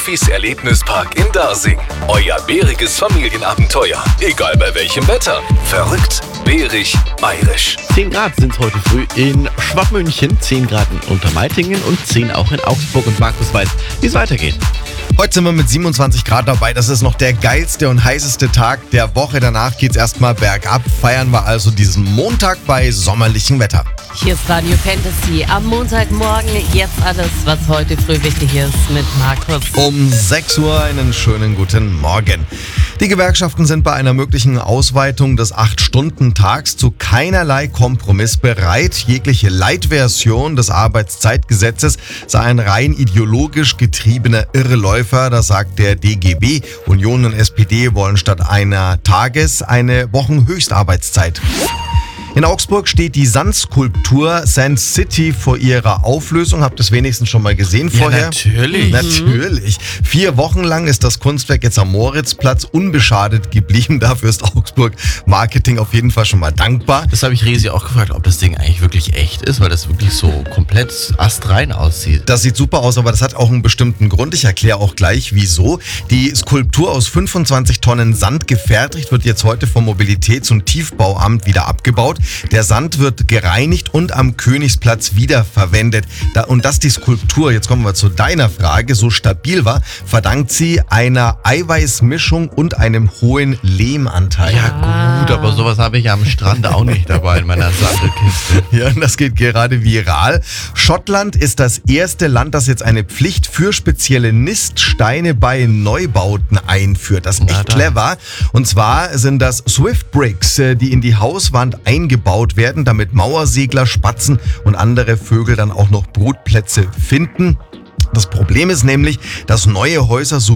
Sofis Erlebnispark in Dasing. Euer bäriges Familienabenteuer. Egal bei welchem Wetter. Verrückt, bärig, bayerisch. 10 Grad sind es heute früh in Schwabmünchen, 10 Grad in Untermeitingen und 10 auch in Augsburg. Und Markus weiß, wie es weitergeht. Heute sind wir mit 27 Grad dabei. Das ist noch der geilste und heißeste Tag der Woche. Danach geht's erstmal bergab. Feiern wir also diesen Montag bei sommerlichem Wetter. Hier ist Radio Fantasy am Montagmorgen. Jetzt alles, was heute früh wichtig ist mit Markus. Um 6 Uhr einen schönen guten Morgen. Die Gewerkschaften sind bei einer möglichen Ausweitung des 8-Stunden-Tags zu keinerlei Kompromiss bereit. Jegliche Light-Version des Arbeitszeitgesetzes sei ein rein ideologisch getriebener Irrläufer. Das sagt der DGB. Union und SPD wollen statt einer eine Wochenhöchstarbeitszeit. In Augsburg steht die Sandskulptur Sand City vor ihrer Auflösung. Habt ihr es wenigstens schon mal gesehen vorher? Natürlich. Natürlich. 4 Wochen lang ist das Kunstwerk jetzt am Moritzplatz unbeschadet geblieben. Dafür ist Augsburg Marketing auf jeden Fall schon mal dankbar. Das habe ich Resi auch gefragt, ob das Ding eigentlich wirklich echt ist, weil das wirklich so komplett astrein aussieht. Das sieht super aus, aber das hat auch einen bestimmten Grund. Ich erkläre auch gleich, wieso. Die Skulptur aus 25 Tonnen Sand gefertigt, wird jetzt heute vom Mobilitäts- und Tiefbauamt wieder abgebaut. Der Sand wird gereinigt und am Königsplatz wiederverwendet. Und dass die Skulptur, jetzt kommen wir zu deiner Frage, so stabil war, verdankt sie einer Eiweißmischung und einem hohen Lehmanteil. Ja gut, aber sowas habe ich am Strand auch nicht dabei in meiner Sandelkiste. Ja, das geht gerade viral. Schottland ist das erste Land, das jetzt eine Pflicht für spezielle Niststeine bei Neubauten einführt. Das ist echt clever. Und zwar sind das Swift Bricks, die in die Hauswand eingebaut werden, damit Mauersegler, Spatzen und andere Vögel dann auch noch Brutplätze finden. Das Problem ist nämlich, dass neue Häuser so